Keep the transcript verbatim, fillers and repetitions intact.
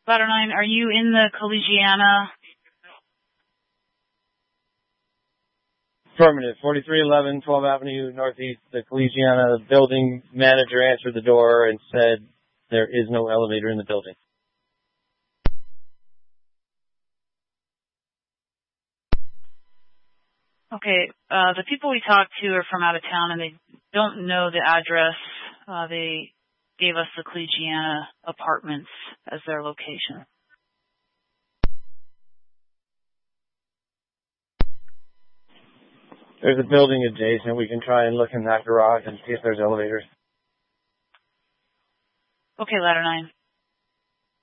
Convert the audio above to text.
Ladder nine, are you in the Collegiana? Affirmative. forty-three eleven, twelfth Avenue Northeast, the Collegiana building manager answered the door and said there is no elevator in the building. Okay, uh, the people we talked to are from out of town and they don't know the address. Uh, they gave us the Collegiana apartments as their location. There's a building adjacent. We can try and look in that garage and see if there's elevators. Okay, Ladder nine.